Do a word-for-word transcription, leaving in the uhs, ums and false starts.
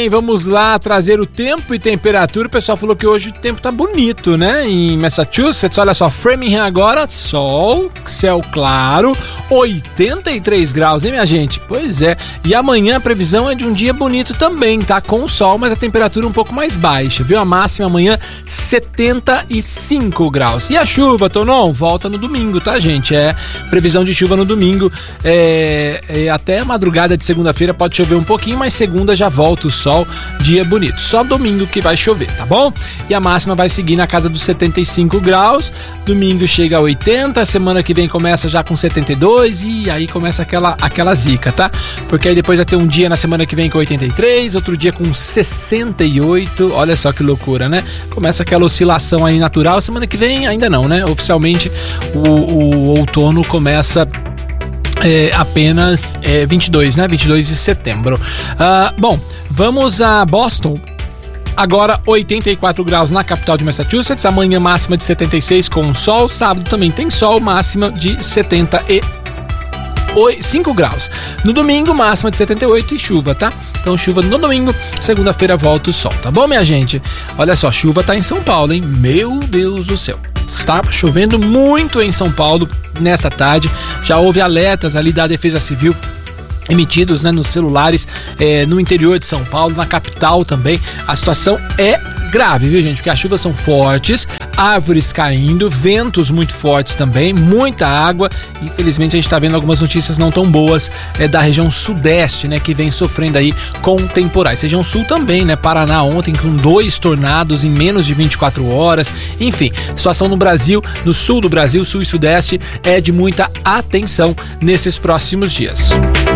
bem, vamos lá trazer o tempo e temperatura. O pessoal falou que hoje o tempo tá bonito, né? Em Massachusetts, olha só, Framingham agora, sol, céu claro, oitenta e três graus, hein, minha gente? Pois é, e amanhã a previsão é de um dia bonito também, tá? Com o sol, mas a temperatura um pouco mais baixa, viu? A máxima amanhã, setenta e cinco graus. E a chuva, Tonon, volta no domingo, tá, gente? É previsão de chuva no domingo, é, é, até a madrugada de segunda-feira pode chover um pouquinho, mas segunda já volta o sol, dia bonito. Só domingo que vai chover, tá bom? E a máxima vai seguir na casa dos setenta e cinco graus, domingo chega a oitenta, semana que vem começa já com setenta e dois e aí começa aquela, aquela zica, tá? Porque aí depois vai ter um dia na semana que vem com oitenta e três, outro dia com sessenta e oito, olha só que loucura, né? Começa aquela oscilação aí natural, semana que vem ainda não, né? Oficialmente o, o outono começa É, apenas é, vinte e dois, né? vinte e dois de setembro. Uh, bom, vamos a Boston. Agora oitenta e quatro graus na capital de Massachusetts. Amanhã máxima de setenta e seis com sol. Sábado também tem sol, máxima de setenta e cinco graus. No domingo, máxima de setenta e oito e chuva, tá? Então chuva no domingo, segunda-feira volta o sol, tá bom, minha gente? Olha só, chuva tá em São Paulo, hein? Meu Deus do céu. Está chovendo muito em São Paulo nesta tarde. Já houve alertas ali da Defesa Civil emitidos, né, nos celulares é, no interior de São Paulo, na capital também. A situação é grave, viu, gente? Porque as chuvas são fortes, árvores caindo, ventos muito fortes também, muita água. Infelizmente a gente tá vendo algumas notícias não tão boas é, da região sudeste, né, que vem sofrendo aí com temporais. Região sul também, né? Paraná ontem com dois tornados em menos de vinte e quatro horas. Enfim, situação no Brasil, no sul do Brasil, sul e sudeste, é de muita atenção nesses próximos dias.